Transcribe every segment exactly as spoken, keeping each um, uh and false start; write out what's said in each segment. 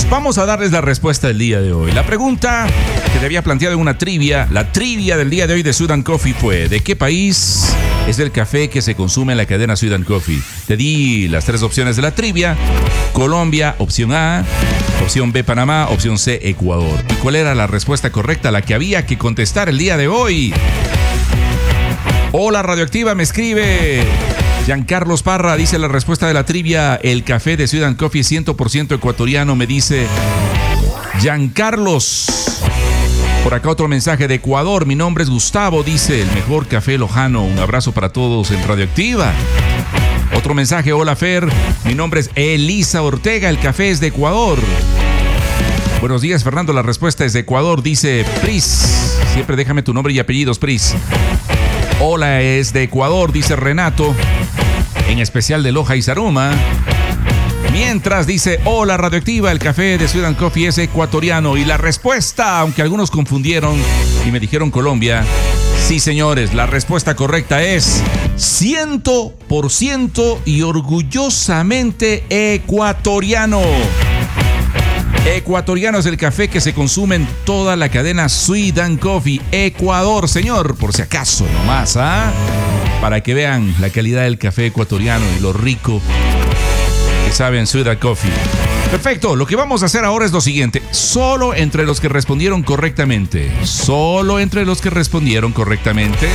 Vamos a darles la respuesta del día de hoy. La pregunta que te había planteado en una trivia, la trivia del día de hoy de Sweet and Coffee fue: ¿de qué país es el café que se consume en la cadena Sweet and Coffee? Te di las tres opciones de la trivia. Colombia, opción A. Opción B, Panamá. Opción C, Ecuador. ¿Y cuál era la respuesta correcta, la que había que contestar el día de hoy? Hola Radioactiva, me escribe Giancarlos Parra, dice la respuesta de la trivia: el café de Sweet and Coffee es cien por ciento ecuatoriano, me dice Giancarlos. Por acá otro mensaje de Ecuador: mi nombre es Gustavo, dice el mejor café lojano. Un abrazo para todos en Radioactiva. Otro mensaje: hola Fer, mi nombre es Elisa Ortega, el café es de Ecuador. Buenos días Fernando, la respuesta es de Ecuador, dice Pris. Siempre déjame tu nombre y apellidos, Pris. Hola, es de Ecuador, dice Renato, en especial de Loja y Zaruma. Mientras dice: hola Radioactiva, el café de Sweet and Coffee es ecuatoriano. Y la respuesta, aunque algunos confundieron y me dijeron Colombia, sí señores, la respuesta correcta es cien por ciento y orgullosamente ecuatoriano. Ecuatoriano es el café que se consume en toda la cadena Sweet and Coffee. Ecuador, señor, por si acaso nomás, ¿ah? Para que vean la calidad del café ecuatoriano y lo rico que sabe en Sweet and Coffee. Perfecto, lo que vamos a hacer ahora es lo siguiente. Solo entre los que respondieron correctamente, solo entre los que respondieron correctamente,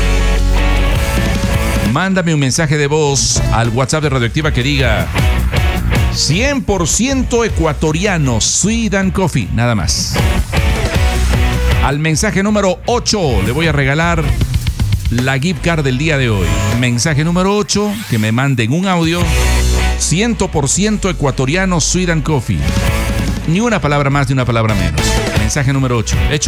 mándame un mensaje de voz al WhatsApp de Radioactiva que diga: cien por ciento ecuatoriano, Sweet and Coffee, nada más. Al mensaje número ocho le voy a regalar la gift card del día de hoy. Mensaje número ocho, que me manden un audio: cien por ciento ecuatoriano, Sweet and Coffee. Ni una palabra más ni una palabra menos. Mensaje número ocho. Hecho.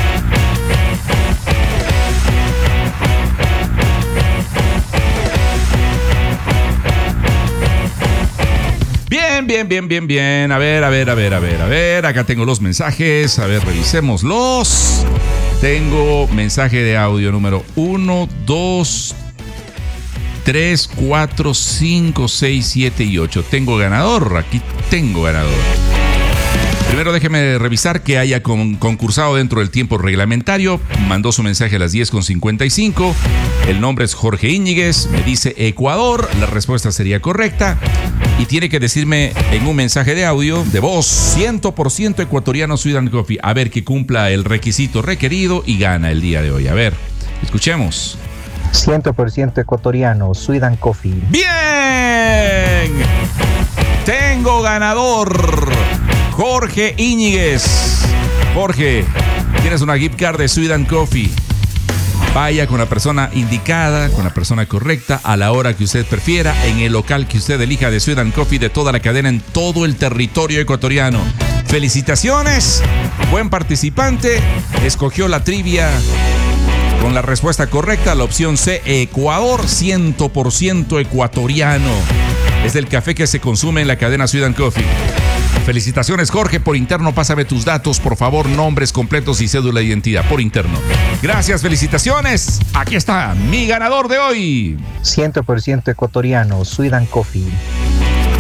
Bien, bien, bien, bien, bien. A ver, a ver, a ver, a ver, a ver. Acá tengo los mensajes. A ver, revisémoslos. Tengo mensaje de audio número uno, dos, tres, cuatro, cinco, seis, siete y ocho. Tengo ganador. Aquí tengo ganador. Primero déjeme revisar que haya con, concursado dentro del tiempo reglamentario. Mandó su mensaje a las diez con cincuenta y cinco. El nombre es Jorge Íñiguez. Me dice Ecuador. La respuesta sería correcta. Y tiene que decirme en un mensaje de audio, de voz, cien por ciento ecuatoriano, Sweet and Coffee. A ver que cumpla el requisito requerido y gana el día de hoy. A ver, escuchemos. cien por ciento ecuatoriano, Sweet and Coffee. ¡Bien! Tengo ganador. Jorge Íñiguez. Jorge, tienes una gift card de Sweet and Coffee. Vaya con la persona indicada, con la persona correcta, a la hora que usted prefiera, en el local que usted elija de Sweet and Coffee de toda la cadena en todo el territorio ecuatoriano. Felicitaciones, buen participante, escogió la trivia con la respuesta correcta, la opción C, Ecuador, cien por ciento ecuatoriano. Es el café que se consume en la cadena Sweet and Coffee. Felicitaciones, Jorge. Por interno, pásame tus datos, por favor, nombres completos y cédula de identidad por interno. Gracias, felicitaciones. Aquí está mi ganador de hoy. cien por ciento ecuatoriano, Sweet and Coffee.